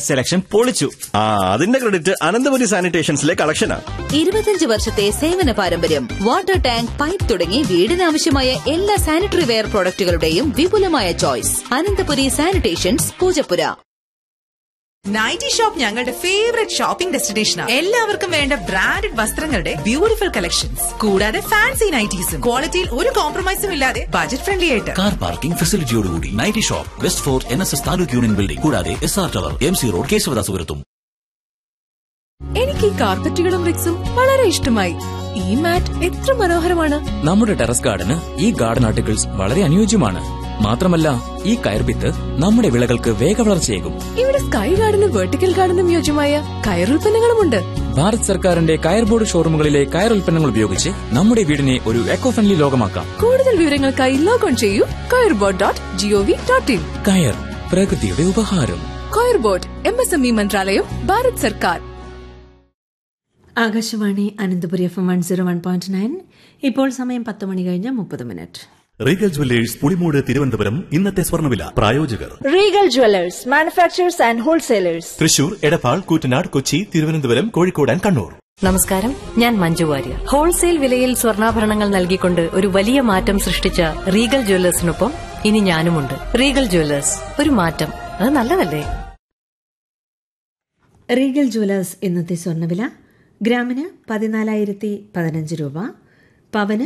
Selection പൊളിച്ചു. അതിന്റെ credit Ananthapuri സാനിറ്റേഷൻസിലെ കളക്ഷനാ. 25 വർഷത്തെ സേവന പാരമ്പര്യം. വാട്ടർ ടാങ്ക്, പൈപ്പ് തുടങ്ങി വീടിനാവശ്യമായ എല്ലാ സാനിറ്ററി വെയർ പ്രോഡക്റ്റുകളുടെയും വിപുലമായ choice. Ananthapuri sanitations, Poojappura. Nightie shop ഞങ്ങളുടെ ഫേവറേറ്റ് ഷോപ്പിംഗ് ഡെസ്റ്റിനേഷനാണ്. എല്ലാവർക്കും വേണ്ട ബ്രാൻഡഡ് വസ്ത്രങ്ങളുടെ ബ്യൂട്ടിഫുൾ കളക്ഷൻസ്, കൂടാതെ ഫാൻസി നൈറ്റീസും ക്വാളിറ്റിയിൽ ഒരു കോംപ്രമൈസും ഇല്ലാതെ ബജറ്റ് ഫ്രണ്ട്ലി ആയിട്ട്. Car parking ഫെസിലിറ്റിയോടുകൂടി nightie shop, west fort NSS taluk union building, കൂടാതെ SR ടവർ, MC റോഡ്, കേശവദാസപുരത്തും. എനിക്ക് ഈ കാർപ്പറ്റുകളും റിക്സും വളരെ ഇഷ്ടമായി. ഈ മാറ്റ് എത്ര മനോഹരമാണ്. നമ്മുടെ ടെറസ് ഗാർഡന് ഈ ഗാർഡൻ ആർട്ടിക്കിൾസ് വളരെ അനുയോജ്യമാണ്. മാത്രമല്ല, ഈ കയർഭിത്ത് നമ്മുടെ വിളകൾക്ക് വേഗവളർച്ചയേകും. ഇവിടെ സ്കൈ ഗാർഡനും വെർട്ടിക്കൽ ഗാർഡനും യോജ്യമായ കയറുൽപ്പന്നങ്ങളുമുണ്ട്. ഭാരത് സർക്കാരിന്റെ കയർ ബോർഡ് ഷോറൂമുകളിലെ കയർ ഉൽപ്പന്നങ്ങൾ ഉപയോഗിച്ച് നമ്മുടെ വീടിനെ ഒരു എക്കോ ഫ്രണ്ട്ലി ലോകമാക്കാം. കൂടുതൽ വിവരങ്ങൾക്കായി ലോഗോൺ ചെയ്യൂ kayrbord.gov.in. കയർ, പ്രകൃതിയുടെ ഉപഹാരം. കയർബോർഡ്, MSME മന്ത്രാലയം, ഭാരത് സർക്കാർ. ആകാശവാണി അനന്തപുരി FM 101.9. ഇപ്പോൾ സമയം 10 മണി കഴിഞ്ഞ് 30 minute. Regal jewellers Pulimoodu Thiruvananthapuram. ഇന്നത്തെ സ്വർണ്ണവില പ്രായോജകർ Regal jewellers, manufacturers and wholesalers, Thrissur, Edappal, Koottanad, Kochi, Thiruvananthapuram, Kozhikode and Kannur. നമസ്കാരം, ഞാൻ മഞ്ജു വാര്യർ. ഹോൾസെയിൽ വിലയിൽ സ്വർണ്ണാഭരണങ്ങൾ നൽകിക്കൊണ്ട് ഒരു വലിയ മാറ്റം സൃഷ്ടിച്ച റീഗൽ ജുവല്ലേഴ്സിനൊപ്പം ഇനി ഞാനുമുണ്ട്. റീഗൽ ജുവല്ലേഴ്സ്, ഒരു മാറ്റം, അത് നല്ലതല്ലേ? റീഗൽ ജുവല്ലേഴ്സ് ഇന്നത്തെ സ്വർണ്ണവില ഗ്രാമിന് 14,015 രൂപ, പവന്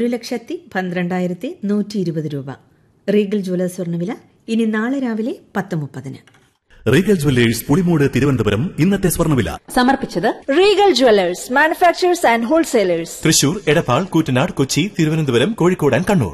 1,12,120 രൂപ. റീഗൽ ജുവല്ലേഴ്സ് സ്വർണ്ണവില ഇനി നാളെ രാവിലെ 10:30. Regal jewellers Pulimoodu Thiruvananthapuram. ഇന്നത്തെ സ്വർണ്ണവില സമർപ്പിച്ചത് Regal jewellers, manufacturers and wholesalers, Thrissur, Edappal, Koottanad, Kochi, Thiruvananthapuram, Kozhikode and Kannur.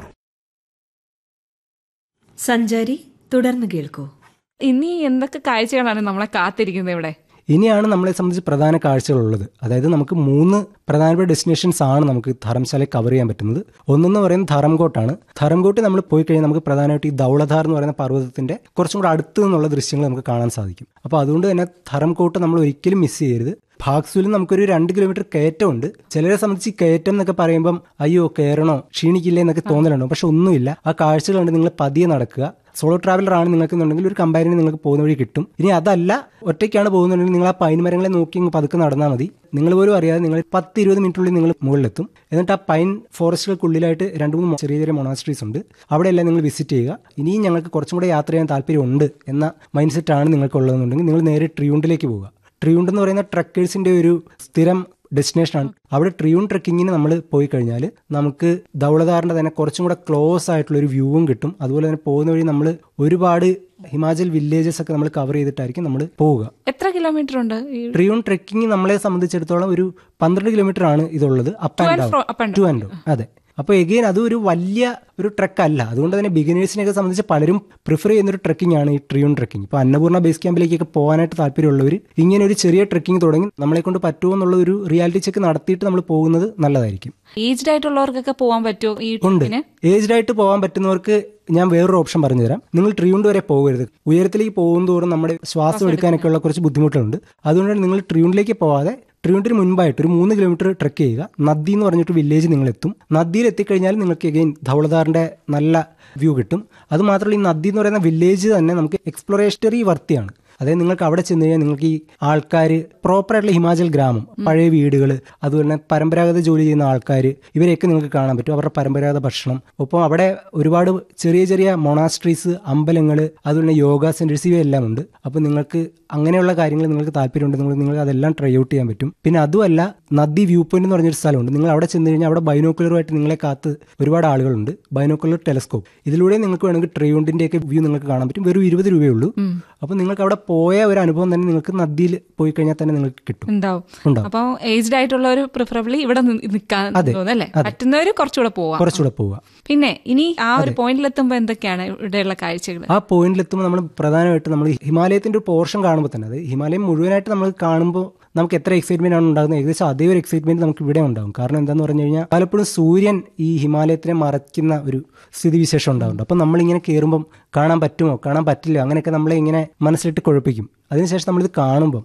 സഞ്ചാരി തുടർന്ന് കേൾക്കൂ. ഇനി എന്തൊക്കെ കാഴ്ചകളാണ് നമ്മളെ കാത്തിരിക്കുന്നത് ഇവിടെ? ഇനിയാണ് നമ്മളെ സംബന്ധിച്ച് പ്രധാന കാഴ്ചകളുള്ളത്. അതായത് നമുക്ക് 3 പ്രധാനപ്പെട്ട ഡെസ്റ്റിനേഷൻസ് ആണ് നമുക്ക് ധർമ്മശാലയിൽ കവർ ചെയ്യാൻ പറ്റുന്നത്. ഒന്നെന്ന് പറയുന്നത് ധർമ്മകോട്ടാണ്. ധർമ്മകോട്ട് നമ്മൾ പോയി കഴിഞ്ഞാൽ നമുക്ക് പ്രധാനമായിട്ട് ഈ ധൗളധാർ എന്ന് പറയുന്ന പർവ്വതത്തിന്റെ കുറച്ചും കൂടെ അടുത്ത് നിന്നുള്ള ദൃശ്യങ്ങൾ നമുക്ക് കാണാൻ സാധിക്കും. അപ്പോൾ അതുകൊണ്ട് തന്നെ ധർമ്മകോട്ട് നമ്മൾ ഒരിക്കലും മിസ് ചെയ്യരുത്. ഭാഗ്സൂലിൽ നമുക്കൊരു 2 കിലോമീറ്റർ കയറ്റമുണ്ട്. ചിലരെ സംബന്ധിച്ച് ഈ കയറ്റം എന്നൊക്കെ പറയുമ്പം അയ്യോ കയറണോ, ക്ഷീണിക്കില്ലേ എന്നൊക്കെ തോന്നലുണ്ടോ. പക്ഷെ ഒന്നുമില്ല. ആ കാഴ്ചകൾ കണ്ട് നിങ്ങൾ പതിയെ നടക്കുക. സോളോ ട്രാവലർ ആണ് നിങ്ങൾക്കെന്നുണ്ടെങ്കിൽ ഒരു കമ്പാരിന് നിങ്ങൾക്ക് പോകുന്ന വഴി കിട്ടും. ഇനി അതല്ല, ഒറ്റയ്ക്കാണ് പോകുന്നുണ്ടെങ്കിൽ നിങ്ങൾ ആ പൈൻ മരങ്ങളെ നോക്കി പതുക്കെ നടന്നാൽ മതി. നിങ്ങൾ പോലും അറിയാതെ നിങ്ങൾ 10-20 മിനിറ്റിനുള്ളിൽ നിങ്ങൾ മുകളിലെത്തും. എന്നിട്ട് ആ പൈൻ ഫോറസ്റ്റുകൾക്കുള്ളിലായിട്ട് 2-3 ചെറിയ ചെറിയ മൊണാസ്ട്രീസ് ഉണ്ട്. അവിടെയെല്ലാം നിങ്ങൾ വിസിറ്റ് ചെയ്യുക. ഇനിയും ഞങ്ങൾക്ക് കുറച്ചും കൂടെ യാത്ര ചെയ്യാൻ താല്പര്യമുണ്ട് എന്ന മൈൻഡ് സെറ്റാണ് നിങ്ങൾക്കുള്ളതെന്നുണ്ടെങ്കിൽ നിങ്ങൾ നേരെ ട്രിയൂണ്ടിലേക്ക് പോവുക. ട്രിയൂണ്ട് എന്ന് പറയുന്ന ട്രക്കേഴ്സിന്റെ ഒരു സ്ഥിരം ഡെസ്റ്റിനേഷനാണ്. അവിടെ ട്രിയൂൺ ട്രെക്കിങ്ങിന് നമ്മൾ പോയി കഴിഞ്ഞാൽ നമുക്ക് ധൗളധാറിന്റെ തന്നെ കുറച്ചും കൂടെ ക്ലോസ് ആയിട്ടുള്ള ഒരു വ്യൂവും കിട്ടും. അതുപോലെ തന്നെ പോകുന്ന വഴി നമ്മൾ ഒരുപാട് ഹിമാചൽ വില്ലേജസ് ഒക്കെ നമ്മൾ കവർ ചെയ്തിട്ടായിരിക്കും നമ്മൾ പോവുക. എത്ര കിലോമീറ്റർ ഉണ്ട് ട്രിയൂൺ ട്രെക്കിങ്? നമ്മളെ സംബന്ധിച്ചിടത്തോളം ഒരു 12 കിലോമീറ്റർ ആണ് ഇതുള്ളത്. Up and down. അതെ. അപ്പോൾ എഗെയിൻ അത് ഒരു വലിയ ഒരു ട്രെക്ക് അല്ല. അതുകൊണ്ട് തന്നെ ബിഗിനേഴ്സിനെയൊക്കെ സംബന്ധിച്ച് പലരും പ്രിഫർ ചെയ്യുന്നൊരു ട്രെക്കിംഗ് ആണ് ഈ ട്രിയൂൺ ട്രെക്കിംഗ്. ഇപ്പോൾ അന്നപൂർണ്ണ ബേസ് ക്യാമ്പിലേക്കൊക്കെ പോകാനായിട്ട് താല്പര്യമുള്ളവർ ഇങ്ങനെ ഒരു ചെറിയ ട്രെക്കിംഗ് തുടങ്ങി നമ്മളെ കൊണ്ട് പറ്റുമോ എന്നുള്ള ഒരു റിയാലിറ്റി ചെക്ക് നടത്തിയിട്ട് നമ്മൾ പോകുന്നത് നല്ലതായിരിക്കും. ഏജ്ഡ് ആയിട്ടുള്ളവർക്കൊക്കെ പോകാൻ പറ്റുമോ? ഉണ്ട്. ഏജ്ഡ് ആയിട്ട് പോകാൻ പറ്റുന്നവർക്ക് ഞാൻ വേറൊരു ഓപ്ഷൻ പറഞ്ഞുതരാം. നിങ്ങൾ ട്രിയൂണ്ട് വരെ പോകരുത്. ഉയരത്തിലേക്ക് പോകുന്നതോറും നമ്മുടെ ശ്വാസം എടുക്കാനൊക്കെയുള്ള കുറച്ച് ബുദ്ധിമുട്ടുണ്ട്. അതുകൊണ്ട് നിങ്ങൾ ട്രിയൂണ്ടിലേക്ക് പോവാതെ ട്രിയൂണ്ടിന് മുൻപായിട്ട് ഒരു 3 കിലോമീറ്റർ ട്രെക്ക് ചെയ്യുക. നദി എന്ന് പറഞ്ഞിട്ട് വില്ലേജ് നിങ്ങൾ എത്തും. നദിയിൽ എത്തിക്കഴിഞ്ഞാൽ നിങ്ങൾക്ക് എഗെയിൻ ധൗളധാറിന്റെ നല്ല വ്യൂ കിട്ടും. അത് മാത്രമല്ല, ഈ നദി എന്ന് പറയുന്ന വില്ലേജ് തന്നെ നമുക്ക് എക്സ്പ്ലോറേഷണറി വർത്തിയാണ്. അതായത് നിങ്ങൾക്ക് അവിടെ ചെന്ന് കഴിഞ്ഞാൽ നിങ്ങൾക്ക് ഈ ആൾക്കാർ പ്രോപ്പറായിട്ടുള്ള ഹിമാചൽ ഗ്രാമം, പഴയ വീടുകൾ, അതുപോലെ തന്നെ പരമ്പരാഗത ജോലി ചെയ്യുന്ന ആൾക്കാർ, ഇവരെയൊക്കെ നിങ്ങൾക്ക് കാണാൻ പറ്റും. അവരുടെ പരമ്പരാഗത ഭക്ഷണം, ഒപ്പം അവിടെ ഒരുപാട് ചെറിയ ചെറിയ മൊണാസ്ട്രീസ്, അമ്പലങ്ങൾ, അതുപോലെ തന്നെ യോഗ സെന്റേഴ്സ്, ഇവയെല്ലാം ഉണ്ട്. അപ്പോൾ നിങ്ങൾക്ക് അങ്ങനെയുള്ള കാര്യങ്ങൾ നിങ്ങൾക്ക് താല്പര്യമുണ്ടെങ്കിൽ നിങ്ങൾക്ക് അതെല്ലാം ട്രൈ ഔട്ട് ചെയ്യാൻ പറ്റും. പിന്നെ അതുമല്ല, നദി വ്യൂ പോയിന്റ് എന്ന് പറഞ്ഞൊരു സ്ഥലമുണ്ട്. നിങ്ങൾ അവിടെ ചെന്ന് കഴിഞ്ഞാൽ അവിടെ ബൈനോക്കുലറുമായിട്ട് നിങ്ങളെ കാത്ത് ഒരുപാട് ആളുകളുണ്ട്. Binocular telescope. ഇതിലൂടെ നിങ്ങൾക്ക് വേണമെങ്കിൽ ട്രിയൂണ്ടിന്റെയൊക്കെ വ്യൂ നിങ്ങൾക്ക് കാണാൻ പറ്റും. വെറും 20 രൂപയേ ഉള്ളൂ. അപ്പോൾ നിങ്ങൾക്ക് അവിടെ പോയ ഒരു അനുഭവം തന്നെ നിങ്ങൾക്ക് നദിയിൽ പോയി കഴിഞ്ഞാൽ തന്നെ നിങ്ങൾക്ക് കിട്ടും. അപ്പോൾ ഏജ്ഡ് ആയിട്ടുള്ളവർ പ്രിഫറബിളി ഇവിടെ നിൽക്കാൻ തോന്നുന്നല്ലേ? പറ്റുന്നവർ കുറച്ചുകൂടെ പോവാം. പിന്നെ ഇനി ആ ഒരു പോയിന്റിലെത്തുമ്പോൾ എന്തൊക്കെയാണ് ഇവിടെയുള്ള കാഴ്ചകൾ? ആ പോയിന്റിലെത്തുമ്പോൾ നമ്മൾ പ്രധാനമായിട്ട് നമ്മൾ ഹിമാലയത്തിന്റെ ഒരു പോർഷൻ കാണുമ്പോൾ തന്നെ, അത് ഹിമാലയം മുഴുവനായിട്ട് നമ്മൾ കാണുമ്പോൾ നമുക്ക് എത്ര എക്സൈറ്റ്മെന്റ് ആണ് ഉണ്ടാകുന്നത്, ഏകദേശം അതേ ഒരു എക്സൈറ്റ്മെന്റ് നമുക്ക് ഇവിടെ ഉണ്ടാകും. കാരണം എന്താന്ന് പറഞ്ഞു കഴിഞ്ഞാൽ പലപ്പോഴും സൂര്യൻ ഈ ഹിമാലയത്തിനെ മറയ്ക്കുന്ന ഒരു സ്ഥിതിവിശേഷം ഉണ്ടാകുന്നുണ്ട്. അപ്പം നമ്മളിങ്ങനെ കയറുമ്പം കാണാൻ പറ്റുമോ, കാണാൻ പറ്റില്ല, അങ്ങനെയൊക്കെ നമ്മളെ ഇങ്ങനെ മനസ്സിലിട്ട് കുഴപ്പിക്കും. അതിനുശേഷം നമ്മളിത് കാണുമ്പം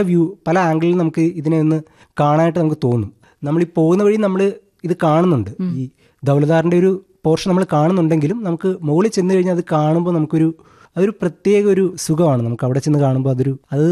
പല ആംഗിളിൽ നമുക്ക് ഇതിനെ ഒന്ന് കാണാനായിട്ട് നമുക്ക് തോന്നും. നമ്മളീ പോകുന്ന വഴി നമ്മൾ ഇത് കാണുന്നുണ്ട്. ഈ ധൗളധാറിന്റെ ഒരു പോർഷൻ നമ്മൾ കാണുന്നുണ്ടെങ്കിലും നമുക്ക് മുകളിൽ ചെന്ന് കഴിഞ്ഞാൽ അത് കാണുമ്പോൾ അതൊരു പ്രത്യേക ഒരു സുഖമാണ്. നമുക്ക് അവിടെ ചെന്ന് കാണുമ്പോൾ അത്